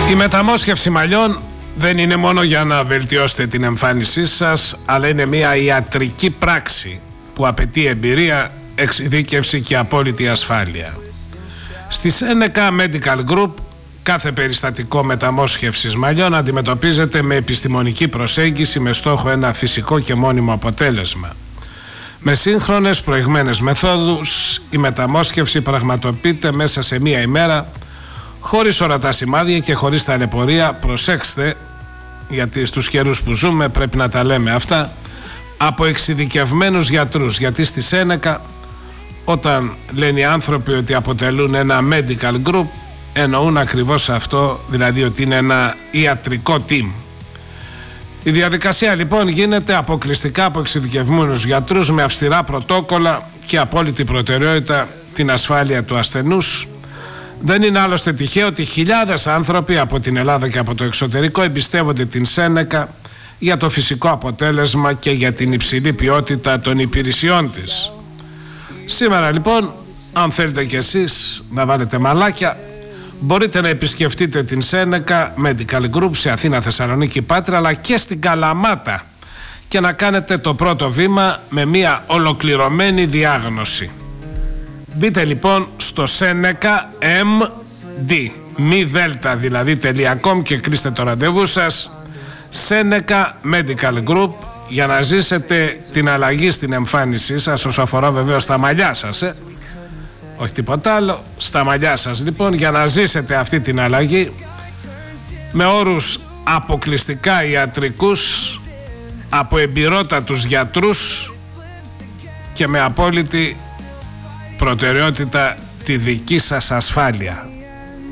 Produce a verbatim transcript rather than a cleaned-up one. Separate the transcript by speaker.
Speaker 1: Η μεταμόσχευση μαλλιών δεν είναι μόνο για να βελτιώσετε την εμφάνισή σας, αλλά είναι μια ιατρική πράξη που απαιτεί εμπειρία, εξειδίκευση και απόλυτη ασφάλεια. Στη Seneca Medical Group κάθε περιστατικό μεταμόσχευσης μαλλιών αντιμετωπίζεται με επιστημονική προσέγγιση με στόχο ένα φυσικό και μόνιμο αποτέλεσμα. Με σύγχρονες προηγμένες μεθόδους η μεταμόσχευση πραγματοποιείται μέσα σε μία ημέρα, χωρίς ορατά σημάδια και χωρίς ταλαιπωρία. Προσέξτε, γιατί στους καιρούς που ζούμε πρέπει να τα λέμε αυτά, από εξειδικευμένους γιατρούς, γιατί στη Seneca όταν λένε οι άνθρωποι ότι αποτελούν ένα medical group εννοούν ακριβώς αυτό, δηλαδή ότι είναι ένα ιατρικό team. Η διαδικασία λοιπόν γίνεται αποκλειστικά από εξειδικευμένους γιατρούς με αυστηρά πρωτόκολλα και απόλυτη προτεραιότητα την ασφάλεια του ασθενούς. Δεν είναι άλλωστε τυχαίο ότι χιλιάδες άνθρωποι από την Ελλάδα και από το εξωτερικό εμπιστεύονται την Seneca για το φυσικό αποτέλεσμα και για την υψηλή ποιότητα των υπηρεσιών της. Σήμερα λοιπόν, αν θέλετε κι εσείς να βάλετε μαλάκια, μπορείτε να επισκεφτείτε την Seneca Medical Group σε Αθήνα, Θεσσαλονίκη, Πάτρα, αλλά και στην Καλαμάτα και να κάνετε το πρώτο βήμα με μια ολοκληρωμένη διάγνωση. Μπείτε λοιπόν στο Seneca εμ ντι, μη δέλτα δηλαδή .com και κλείστε το ραντεβού σας. Seneca Medical Group, για να ζήσετε την αλλαγή στην εμφάνισή σας, όσο αφορά βεβαίως τα μαλλιά σας, ε? όχι τίποτα άλλο, στα μαλλιά σας λοιπόν, για να ζήσετε αυτή την αλλαγή με όρους αποκλειστικά ιατρικούς, από εμπειρότατους γιατρούς και με απόλυτη προτεραιότητα τη δική σας ασφάλεια.